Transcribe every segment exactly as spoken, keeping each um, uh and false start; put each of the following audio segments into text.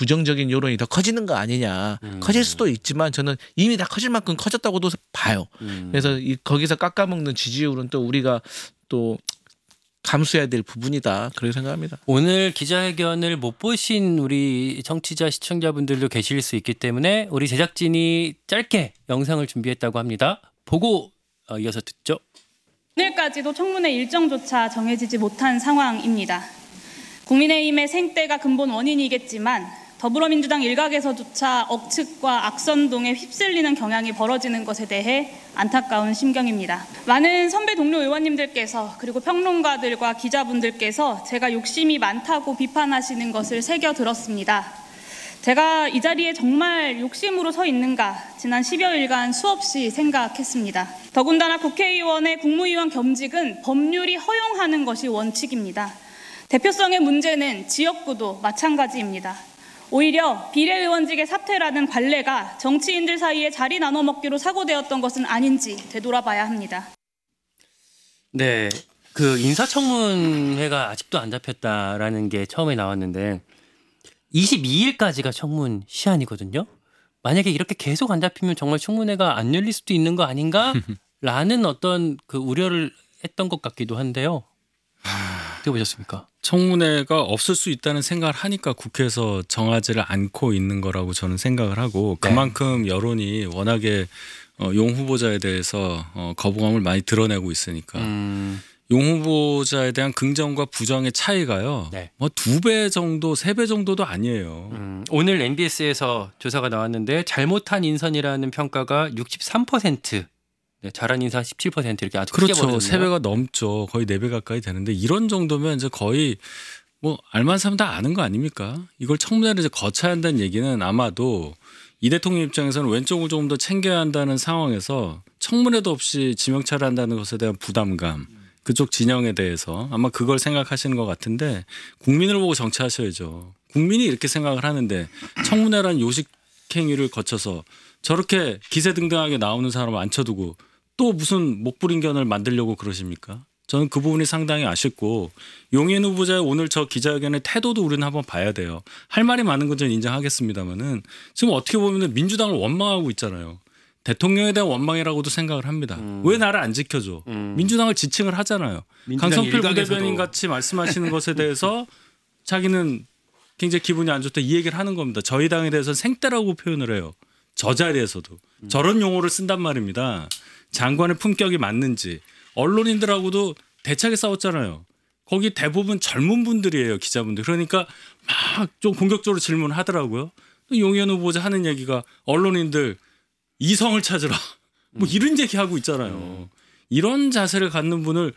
부정적인 여론이 더 커지는 거 아니냐. 음. 커질 수도 있지만 저는 이미 다 커질 만큼 커졌다고도 봐요. 음. 그래서 이 거기서 깎아먹는 지지율은 또 우리가 또 감수해야 될 부분이다. 그렇게 생각합니다. 오늘 기자회견을 못 보신 우리 청취자 시청자분들도 계실 수 있기 때문에 우리 제작진이 짧게 영상을 준비했다고 합니다. 보고 어, 이어서 듣죠. 오늘까지도 청문회 일정조차 정해지지 못한 상황입니다. 국민의힘의 생떼가 근본 원인이겠지만 더불어민주당 일각에서조차 억측과 악선동에 휩쓸리는 경향이 벌어지는 것에 대해 안타까운 심경입니다. 많은 선배 동료 의원님들께서 그리고 평론가들과 기자분들께서 제가 욕심이 많다고 비판하시는 것을 새겨 들었습니다. 제가 이 자리에 정말 욕심으로 서 있는가 지난 십여일간 수없이 생각했습니다. 더군다나 국회의원의 국무위원 겸직은 법률이 허용하는 것이 원칙입니다. 대표성의 문제는 지역구도 마찬가지입니다. 오히려 비례의원직의 사퇴라는 관례가 정치인들 사이에 자리 나눠 먹기로 사고되었던 것은 아닌지 되돌아봐야 합니다. 네, 그 인사청문회가 아직도 안 잡혔다라는 게 처음에 나왔는데 이십이일까지가 청문 시한이거든요. 만약에 이렇게 계속 안 잡히면 정말 청문회가 안 열릴 수도 있는 거 아닌가라는 어떤 그 우려를 했던 것 같기도 한데요. 어떻게 보셨습니까? 청문회가 없을 수 있다는 생각을 하니까 국회에서 정하지를 않고 있는 거라고 저는 생각을 하고 그만큼 여론이 워낙에 용 후보자에 대해서 거부감을 많이 드러내고 있으니까 음. 용 후보자에 대한 긍정과 부정의 차이가요. 네. 뭐 두 배 정도, 세 배 정도도 아니에요. 음, 오늘 엠비에스에서 조사가 나왔는데 잘못한 인선이라는 평가가 육십삼 퍼센트, 네, 잘한 인사 십칠 퍼센트 이렇게 아주 크게 그렇죠. 벌어졌네요. 세 배가 넘죠. 거의 네 배 가까이 되는데 이런 정도면 이제 거의 뭐 알만 사면 다 아는 거 아닙니까? 이걸 청문회를 이제 거쳐야 한다는 얘기는 아마도 이 대통령 입장에서는 왼쪽을 조금 더 챙겨야 한다는 상황에서 청문회도 없이 지명차를 한다는 것에 대한 부담감, 그쪽 진영에 대해서 아마 그걸 생각하시는 것 같은데 국민을 보고 정치하셔야죠. 국민이 이렇게 생각을 하는데 청문회라는 요식행위를 거쳐서 저렇게 기세등등하게 나오는 사람을 앉혀두고 또 무슨 목불인견을 만들려고 그러십니까? 저는 그 부분이 상당히 아쉽고 용인 후보자의 오늘 저 기자회견의 태도도 우리는 한번 봐야 돼요. 할 말이 많은 건 저는 인정하겠습니다만은 지금 어떻게 보면 민주당을 원망하고 있잖아요. 대통령에 대한 원망이라고도 생각을 합니다. 음. 왜 나를 안 지켜줘? 음. 민주당을 지칭을 하잖아요. 민주당 강성필 일각에서도. 부대변인 같이 말씀하시는 것에 대해서 자기는 굉장히 기분이 안 좋다 이 얘기를 하는 겁니다. 저희 당에 대해서 생떼라고 표현을 해요. 저 자리에서도. 음. 저런 용어를 쓴단 말입니다. 장관의 품격이 맞는지. 언론인들하고도 대차게 싸웠잖아요. 거기 대부분 젊은 분들이에요. 기자분들. 그러니까 막 좀 공격적으로 질문을 하더라고요. 용현 후보자 하는 얘기가 언론인들 이성을 찾으라. 뭐 이런 얘기하고 있잖아요. 이런 자세를 갖는 분을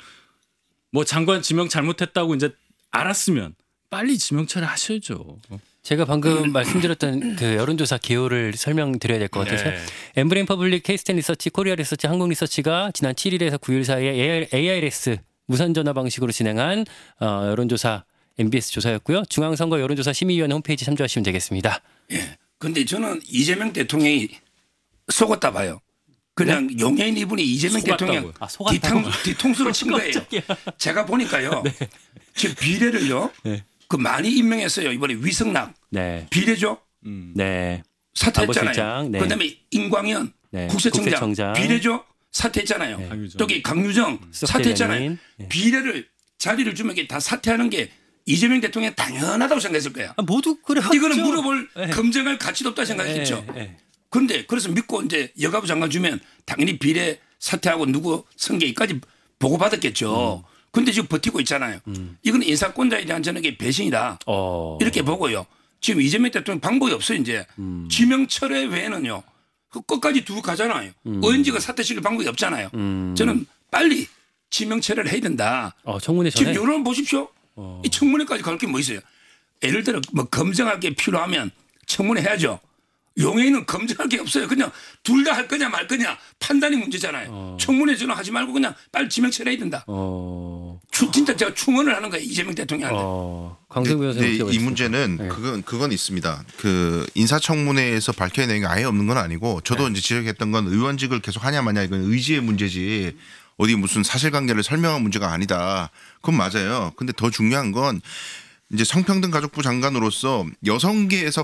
뭐 장관 지명 잘못했다고 이제 알았으면 빨리 지명 처리하셔야죠. 제가 방금 말씀드렸던 그 여론조사 개요를 설명드려야 될 것 같아서 네. 엠브레인 퍼블릭, 케이스텐 리서치, 코리아 리서치, 한국 리서치가 지난 칠일에서 구일 사이에 에이아르에스 무선전화 방식으로 진행한 어, 여론조사 엠비에스 조사였고요. 중앙선거 여론조사 심의위원회 홈페이지 참조하시면 되겠습니다. 예. 근데 저는 이재명 대통령이 속았다 봐요. 그냥 네? 용해인 이분이 이재명 속았다고요. 대통령 아, 속았다고? 뒤통, 뒤통수를 친 거예요. 제가 보니까요. 네. 지금 비례를요. 네. 그 많이 임명했어요. 이번에 위성락 네. 비례죠. 음. 네. 사퇴했잖아요. 네. 그다음에 임광현 네. 국세청장, 국세청장 비례죠. 사퇴했잖아요. 네. 강유정. 여기 강유정 사퇴했잖아요. 네. 비례를 자리를 주면 다 사퇴하는 게 이재명 대통령 당연하다고 생각했을 거야. 아, 모두 그래. 이거는 물어볼 네. 검증할 가치도 없다 생각했죠. 네. 네. 그런데 그래서 믿고 이제 여가부 장관 주면 당연히 비례 사퇴하고 누구 선거까지 보고받았겠죠. 음. 근데 지금 버티고 있잖아요. 음. 이건 인사권자에 대한 저는 게 배신이다. 어. 이렇게 보고요. 지금 이재명 대통령 방법이 없어요. 이제 음. 지명 철회 외에는요. 그 끝까지 두고 가잖아요. 음. 의원직을 사퇴시킬 방법이 없잖아요. 음. 저는 빨리 지명 철회를 해야 된다. 어, 청문회 전에. 지금 여론 보십시오. 어. 이 청문회까지 갈 게 뭐 있어요. 예를 들어 뭐 검증할 게 필요하면 청문회 해야죠. 용해인은 검증할 게 없어요. 그냥 둘 다 할 거냐 말 거냐 판단이 문제잖아요. 어. 청문회 전화 하지 말고 그냥 빨리 지명 처리해야 된다. 어. 추, 진짜 제가 충원을 하는 거예요. 이재명 대통령한테. 어. 강승구 변호사님. 근데 이 문제는 네. 그건 그건 있습니다. 그 인사청문회에서 밝혀낸 게 아예 없는 건 아니고 저도 네. 이제 지적했던 건 의원직을 계속 하냐 마냐 이건 의지의 문제지 어디 무슨 사실관계를 설명한 문제가 아니다. 그건 맞아요. 근데 더 중요한 건 이제 성평등 가족부 장관으로서 여성계에서